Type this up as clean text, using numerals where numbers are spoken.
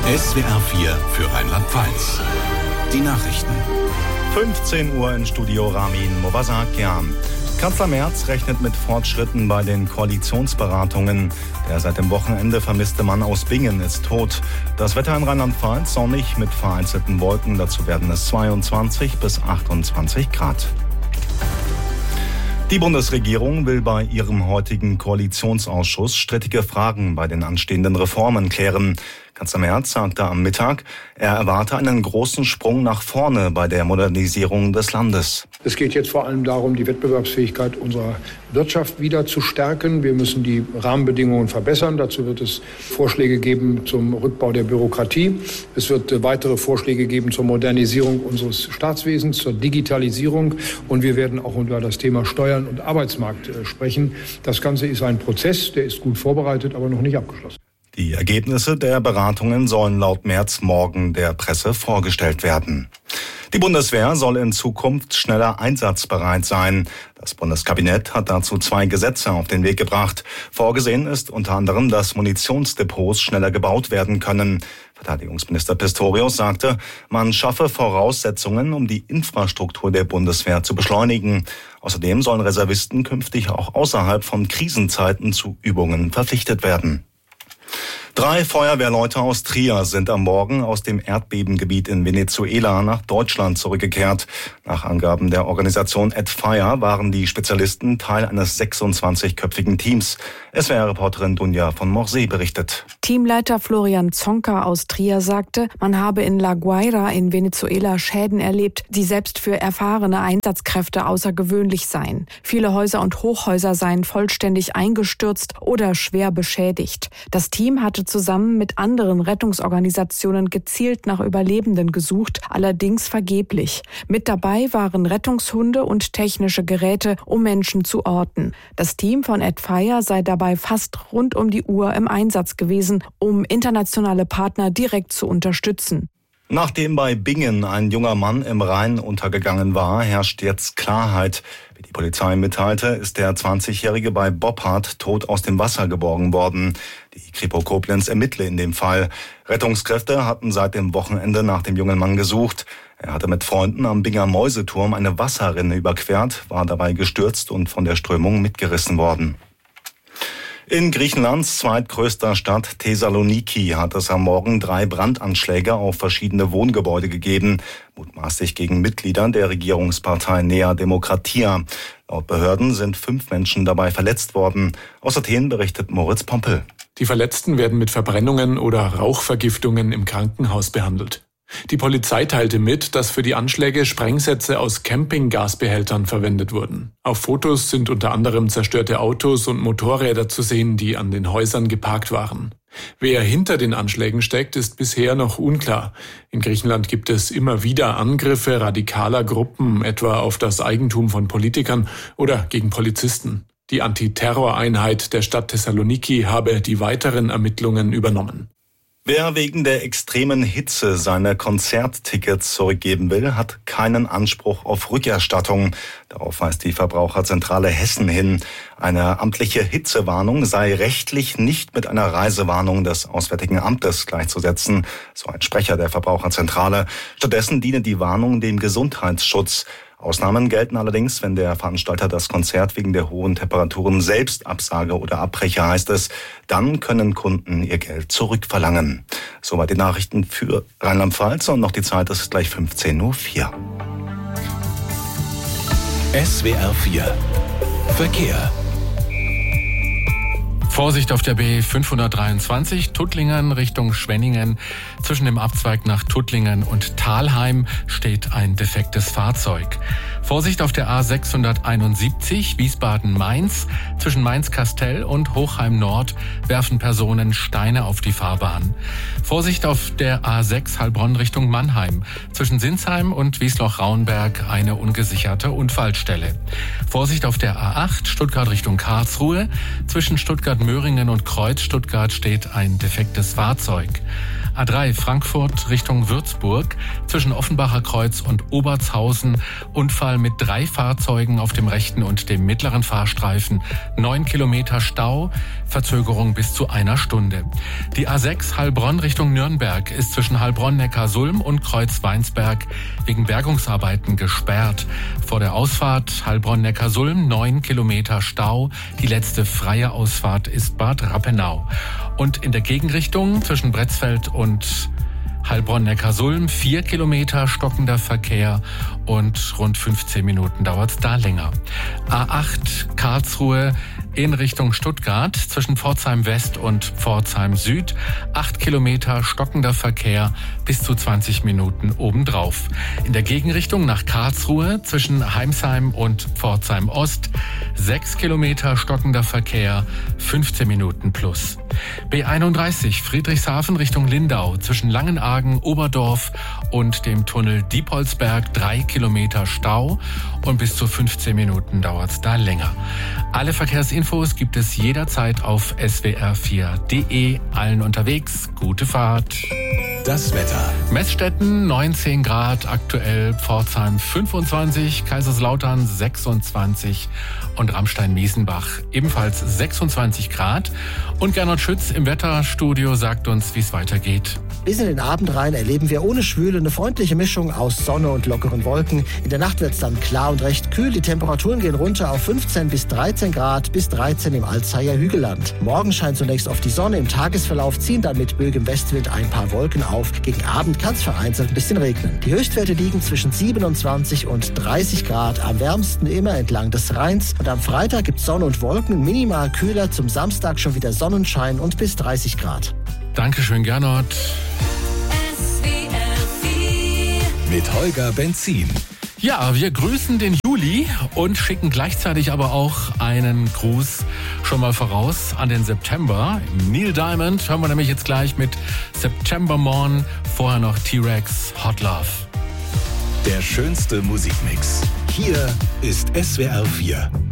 SWR 4 für Rheinland-Pfalz. Die Nachrichten. 15 Uhr im Studio Ramin Mobasakian. Kanzler Merz rechnet mit Fortschritten bei den Koalitionsberatungen. Der seit dem Wochenende vermisste Mann aus Bingen ist tot. Das Wetter in Rheinland-Pfalz sonnig mit vereinzelten Wolken. Dazu werden es 22 bis 28 Grad. Die Bundesregierung will bei ihrem heutigen Koalitionsausschuss strittige Fragen bei den anstehenden Reformen klären. Kanzler Merz sagte am Mittag, er erwarte einen großen Sprung nach vorne bei der Modernisierung des Landes. Es geht jetzt vor allem darum, die Wettbewerbsfähigkeit unserer Wirtschaft wieder zu stärken. Wir müssen die Rahmenbedingungen verbessern. Dazu wird es Vorschläge geben zum Rückbau der Bürokratie. Es wird weitere Vorschläge geben zur Modernisierung unseres Staatswesens, zur Digitalisierung. Und wir werden auch über das Thema Steuern und Arbeitsmarkt sprechen. Das Ganze ist ein Prozess, der ist gut vorbereitet, aber noch nicht abgeschlossen. Die Ergebnisse der Beratungen sollen laut Merz morgen der Presse vorgestellt werden. Die Bundeswehr soll in Zukunft schneller einsatzbereit sein. Das Bundeskabinett hat dazu 2 Gesetze auf den Weg gebracht. Vorgesehen ist unter anderem, dass Munitionsdepots schneller gebaut werden können. Verteidigungsminister Pistorius sagte, man schaffe Voraussetzungen, um die Infrastruktur der Bundeswehr zu beschleunigen. Außerdem sollen Reservisten künftig auch außerhalb von Krisenzeiten zu Übungen verpflichtet werden. 3 Feuerwehrleute aus Trier sind am Morgen aus dem Erdbebengebiet in Venezuela nach Deutschland zurückgekehrt. Nach Angaben der Organisation @Fire waren die Spezialisten Teil eines 26-köpfigen Teams. SWR-Reporterin Dunja von Morsee berichtet. Teamleiter Florian Zonka aus Trier sagte, man habe in La Guaira in Venezuela Schäden erlebt, die selbst für erfahrene Einsatzkräfte außergewöhnlich seien. Viele Häuser und Hochhäuser seien vollständig eingestürzt oder schwer beschädigt. Das Team hatte zusammen mit anderen Rettungsorganisationen gezielt nach Überlebenden gesucht, allerdings vergeblich. Mit dabei waren Rettungshunde und technische Geräte, um Menschen zu orten. Das Team von @Fire sei dabei fast rund um die Uhr im Einsatz gewesen, um internationale Partner direkt zu unterstützen. Nachdem bei Bingen ein junger Mann im Rhein untergegangen war, herrscht jetzt Klarheit. Wie die Polizei mitteilte, ist der 20-Jährige bei Boppard tot aus dem Wasser geborgen worden. Die Kripo Koblenz ermittle in dem Fall. Rettungskräfte hatten seit dem Wochenende nach dem jungen Mann gesucht. Er hatte mit Freunden am Binger Mäuseturm eine Wasserrinne überquert, war dabei gestürzt und von der Strömung mitgerissen worden. In Griechenlands zweitgrößter Stadt Thessaloniki hat es am Morgen 3 Brandanschläge auf verschiedene Wohngebäude gegeben, mutmaßlich gegen Mitglieder der Regierungspartei Nea Demokratia. Laut Behörden sind 5 Menschen dabei verletzt worden. Aus Athen berichtet Moritz Pompel. Die Verletzten werden mit Verbrennungen oder Rauchvergiftungen im Krankenhaus behandelt. Die Polizei teilte mit, dass für die Anschläge Sprengsätze aus Campinggasbehältern verwendet wurden. Auf Fotos sind unter anderem zerstörte Autos und Motorräder zu sehen, die an den Häusern geparkt waren. Wer hinter den Anschlägen steckt, ist bisher noch unklar. In Griechenland gibt es immer wieder Angriffe radikaler Gruppen, etwa auf das Eigentum von Politikern oder gegen Polizisten. Die Antiterroreinheit der Stadt Thessaloniki habe die weiteren Ermittlungen übernommen. Wer wegen der extremen Hitze seine Konzerttickets zurückgeben will, hat keinen Anspruch auf Rückerstattung. Darauf weist die Verbraucherzentrale Hessen hin. Eine amtliche Hitzewarnung sei rechtlich nicht mit einer Reisewarnung des Auswärtigen Amtes gleichzusetzen, so ein Sprecher der Verbraucherzentrale. Stattdessen diene die Warnung dem Gesundheitsschutz. Ausnahmen gelten allerdings, wenn der Veranstalter das Konzert wegen der hohen Temperaturen selbst absage oder abbreche, heißt es. Dann können Kunden ihr Geld zurückverlangen. Soweit die Nachrichten für Rheinland-Pfalz und noch die Zeit ist gleich 15:04 Uhr. SWR 4 Verkehr. Vorsicht auf der B523 Tuttlingen Richtung Schwenningen. Zwischen dem Abzweig nach Tuttlingen und Thalheim steht ein defektes Fahrzeug. Vorsicht auf der A671 Wiesbaden-Mainz. Zwischen Mainz-Kastell und Hochheim-Nord werfen Personen Steine auf die Fahrbahn. Vorsicht auf der A6 Heilbronn Richtung Mannheim. Zwischen Sinsheim und Wiesloch-Raunberg eine ungesicherte Unfallstelle. Vorsicht auf der A8 Stuttgart Richtung Karlsruhe. Zwischen Stuttgart-Möhringen und Kreuz Stuttgart steht ein defektes Fahrzeug. A3 Frankfurt Richtung Würzburg. Zwischen Offenbacher Kreuz und Obertshausen Unfall Unfall mit 3 Fahrzeugen auf dem rechten und dem mittleren Fahrstreifen. 9 Kilometer Stau, Verzögerung bis zu 1 Stunde. Die A6 Heilbronn Richtung Nürnberg ist zwischen Heilbronn-Neckarsulm und Kreuz-Weinsberg wegen Bergungsarbeiten gesperrt. Vor der Ausfahrt Heilbronn-Neckarsulm 9 Kilometer Stau. Die letzte freie Ausfahrt ist Bad Rappenau. Und in der Gegenrichtung zwischen Bretzfeld und Heilbronn-Neckarsulm 4 Kilometer stockender Verkehr und rund 15 Minuten dauert es da länger. A8 Karlsruhe in Richtung Stuttgart zwischen Pforzheim West und Pforzheim Süd. 8 Kilometer stockender Verkehr, bis zu 20 Minuten obendrauf. In der Gegenrichtung nach Karlsruhe zwischen Heimsheim und Pforzheim Ost. 6 Kilometer stockender Verkehr, 15 Minuten plus. B31 Friedrichshafen Richtung Lindau zwischen Langenargen, Oberdorf und dem Tunnel Diepholzberg 3 Kilometer Stau und bis zu 15 Minuten dauert es da länger. Alle Verkehrsinfos gibt es jederzeit auf swr4.de. Allen unterwegs, gute Fahrt. Das Wetter. Meßstetten 19 Grad, aktuell Pforzheim 25, Kaiserslautern 26 und Ramstein-Miesenbach ebenfalls 26 Grad. Und Gernot Schütz im Wetterstudio sagt uns, wie es weitergeht. Bis in den Abend rein erleben wir ohne Schwüle eine freundliche Mischung aus Sonne und lockeren Wolken. In der Nacht wird es dann klar und recht kühl. Die Temperaturen gehen runter auf 15 bis 13 Grad, bis 13 im Alzeier Hügelland. Morgen scheint zunächst oft die Sonne. Im Tagesverlauf ziehen dann mit böigem Westwind ein paar Wolken auf. Gegen Abend kann es vereinzelt ein bisschen regnen. Die Höchstwerte liegen zwischen 27 und 30 Grad. Am wärmsten immer entlang des Rheins. Und am Freitag gibt es Sonne und Wolken, minimal kühler. Zum Samstag schon wieder Sonnenschein und bis 30 Grad. Dankeschön, Gernot. Mit Holger Benzin. Ja, wir grüßen den Juli und schicken gleichzeitig aber auch einen Gruß schon mal voraus an den September. Neil Diamond hören wir nämlich jetzt gleich mit September Morn, vorher noch T-Rex, Hot Love. Der schönste Musikmix. Hier ist SWR 4.